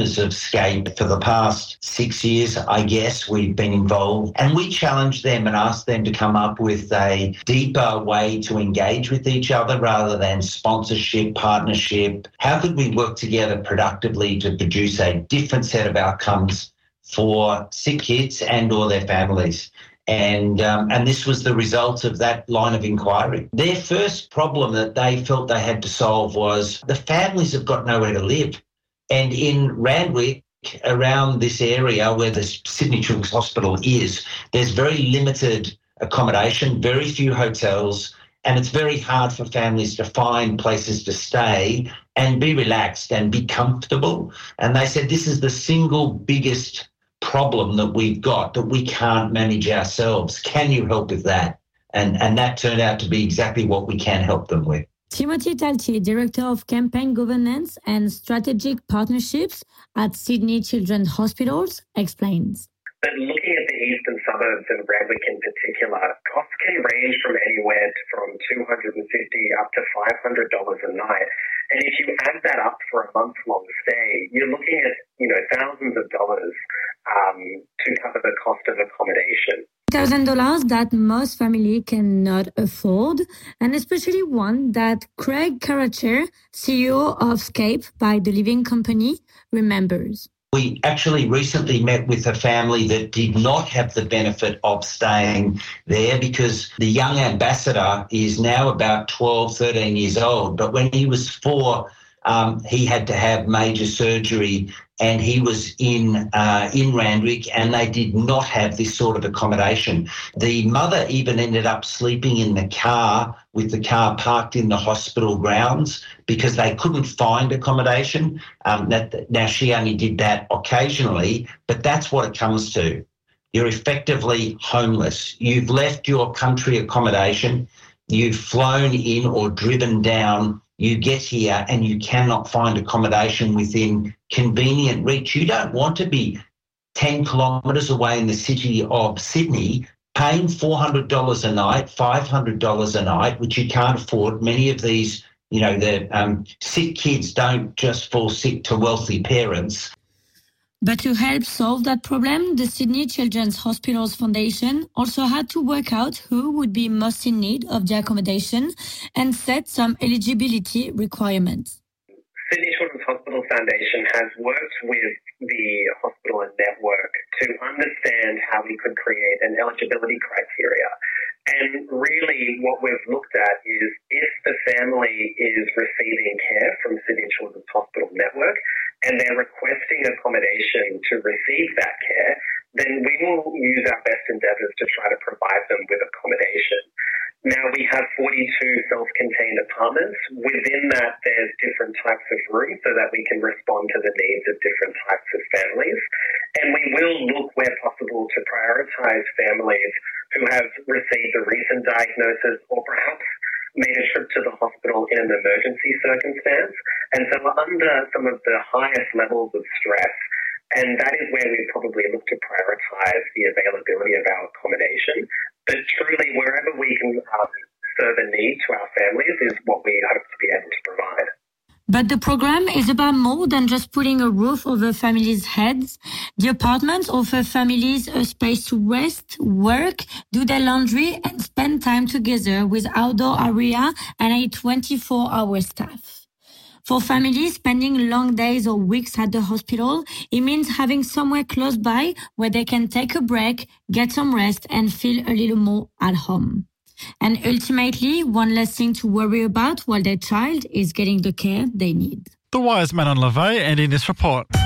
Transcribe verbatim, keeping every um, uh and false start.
of SCAPE for the past six years, I guess, we've been involved, and we challenged them and asked them to come up with a deeper way to engage with each other rather than sponsorship, partnership. How could we work together productively to produce a different set of outcomes for sick kids and or their families? And um, and this was the result of that line of inquiry. Their first problem that they felt they had to solve was the families have got nowhere to live. And in Randwick, around this area where the Sydney Children's Hospital is, there's very limited accommodation, very few hotels, and it's very hard for families to find places to stay and be relaxed and be comfortable. And they said this is the single biggest problem that we've got, that we can't manage ourselves. Can you help with that? And, and that turned out to be exactly what we can help them with. Timothy Talty, Director of Campaign Governance and Strategic Partnerships at Sydney Children's Hospitals, explains. But looking at the eastern suburbs and Randwick in particular, costs can range from anywhere from two hundred fifty dollars up to five hundred dollars a night. And if you add that up for a month-long stay, you're looking at, you know, thousands of dollars um, to cover the cost of accommodation. one thousand dollars that most families cannot afford, and especially one that Craig Karacher, C E O of SCAPE by The Living Company, remembers. We actually recently met with a family that did not have the benefit of staying there because the young ambassador is now about twelve, thirteen years old. But when he was four, um, he had to have major surgery and he was in uh, in Randwick, and they did not have this sort of accommodation. The mother even ended up sleeping in the car with the car parked in the hospital grounds because they couldn't find accommodation. Um, that, now, she only did that occasionally, but that's what it comes to. You're effectively homeless. You've left your country accommodation. You've flown in or driven down. You get here and you cannot find accommodation within convenient reach. You don't want to be ten kilometres away in the city of Sydney paying four hundred dollars a night, five hundred dollars a night, which you can't afford. Many of these, you know, the um, sick kids don't just fall sick to wealthy parents. But to help solve that problem, the Sydney Children's Hospitals Foundation also had to work out who would be most in need of the accommodation and set some eligibility requirements. Sydney Children's Hospital Foundation has worked with the hospital and network to understand how we could create an eligibility criteria. And really what we've looked at is if the family is receiving care from Sydney Children's Hospital Network and they're requesting accommodation to receive that care, then we will use our best endeavours to try to provide them with accommodation. Now, we have forty-two self-contained apartments. Within that, there's different types of rooms so that we can respond to the needs of different types of families. And we will look where possible to prioritise families who have received a recent diagnosis or perhaps made a trip to the hospital in an emergency circumstance. And so we're under some of the highest levels of stress. And that is where we probably look to prioritise the availability of our accommodation. But truly, wherever we can um, serve a need to our families is what we hope to be able to provide. But the program is about more than just putting a roof over families' heads. The apartments offer families a space to rest, work, do their laundry, and spend time together with outdoor area and a twenty-four hour staff. For families spending long days or weeks at the hospital, it means having somewhere close by where they can take a break, get some rest, and feel a little more at home. And ultimately, one less thing to worry about while their child is getting the care they need. The Wise Man on LaVey ending this report.